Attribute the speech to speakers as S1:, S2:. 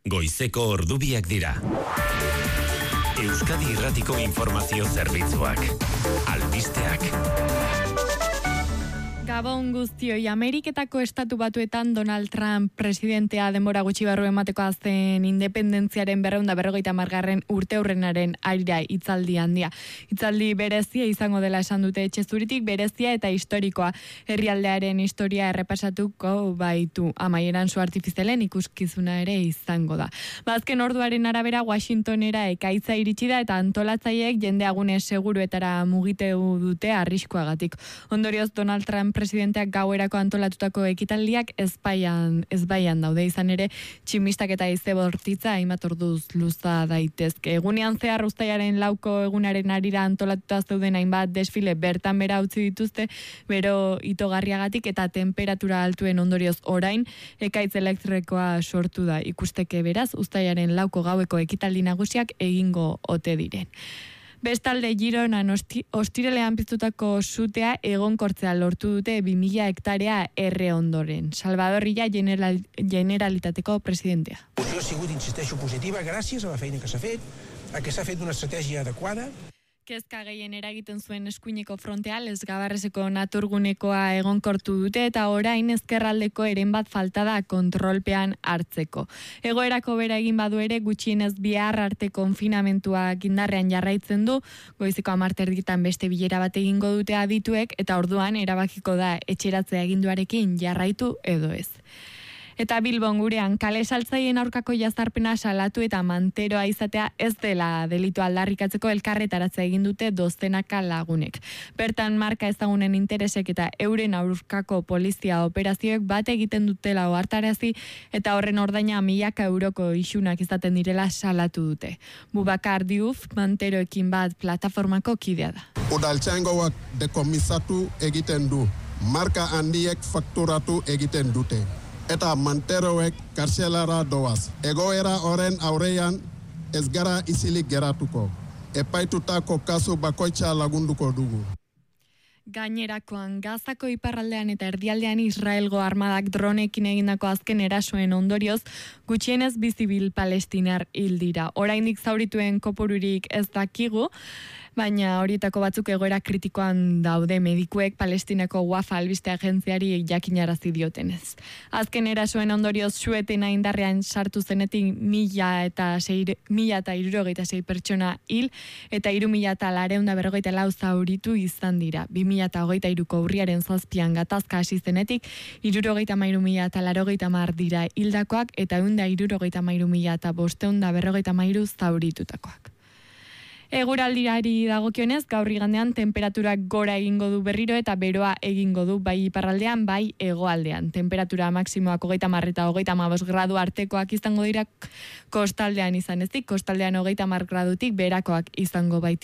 S1: Goizeko ordubiak dira. Euskadi Irratiko Informazio Zerbitzuak. Albisteak.
S2: Gabon guztioi, Ameriketako Estatu Batuetan Donald Trump presidentea denbora gutxi barru emateko azten independentziaren 250. urteurrenaren arira hitzaldi handia. Hitzaldi berezia izango dela esan dute etxe zuritik, berezia eta historikoa. Herrialdearen historia errepasatuko baitu. Amaieran su artifizialen ikuskizuna ere izango da. Bazken orduaren arabera Washingtonera ekaitza iritsi da eta antolatzaileek jendeagune seguruetara mugiteu dute arriskuagatik. Ondorioz Donald Trump presidenteak gauerako antolatutako ekitaldiak ezbaian daude, izan ere tximistak eta ize bortitza hainbat orduz luza daitezke. Egunean zehar uztailaren 4 egunaren arira antolatuta zeuden hainbat desfile bertan bera utzi dituzte, bero itogarriagatik eta temperatura altuen ondorioz orain ekaitz elektrikoa sortu da. Ikusteke beraz uztailaren 4 gaueko ekitaldi nagusiak egingo ote diren. Bestalde Gironan ostiralean piztutako sutea egonkortzea lortu dute 2000 hektarea erre ondoren. Salvador Illa, Generalitateko presidentea.
S3: Jo he sigut, insisteixo, positiva gràcies a la feina que s'ha fet, a que s'ha fet una estratègia adequada.
S2: Kezka gehien eragiten zuen eskuineko frontea Lesgabarreseko naturgunekoa egonkortu dute eta orain ezkerraldeko eren bat falta da kontrolpean hartzeko. Egoerako bera egin badu ere gutxienez bihar arte konfinamentuak indarrean jarraitzen du, goizeko 10:00 beste bilera bat egingo dute adituek eta orduan erabakiko da etxeratzea aginduarekin jarraitu edo ez. Eta Bilbon gurean kale saltzaien aurkako jazarpena salatu eta manteroa izatea ez dela delitu aldarrikatzeko elkarretaratzea egin dute dozenaka lagunek. Bertan marka ezagunen interesek eta euren aurkako polizia operazioek bat egiten dutela ohartarazi eta horren ordaina 1000 euroko isunak izaten direla salatu dute. Bubakar Diouf manteroekin bat plataformako kidea da.
S4: Udaltzaingoak dekomisatu egiten du, marka handiek fakturatu egiten dute. Eta manteroek kartzelara doaz. Egoera horren aurrean ez gara isilik geratuko. Epaitutako kasu bakoitza lagunduko dugu.
S2: Gainerakoan, Gazako iparraldean eta erdialdean Israelgo armadak dronekin egindako azken erasoen ondorioz, gutxienez bizibil palestinar hil dira. Oraindik zaurituen kopururik ez dakigu, baina horietako batzuk egoera kritikoan daude medikuek Palestinako Wafa albiste agentziari jakinarazi diotenez. Azken erasoen ondorioz suetena indarrean sartu zenetik 1066 pertsona hil eta 3244 zauritu izan dira. 2023ko urriaren 7an gatazka hasi zenetik 73.080 dira hildakoak eta 173.553 zauritutakoak. Eguraldiari dagokionez, gaur igandean temperaturak gora egingo du berriro eta beroa egingo du bai iparraldean, bai hegoaldean. Temperatura maksimoak 30 eta 35 gradu artekoak izango dira kostaldean izan ezik, kostaldean 30 gradutik berakoak izango baitira.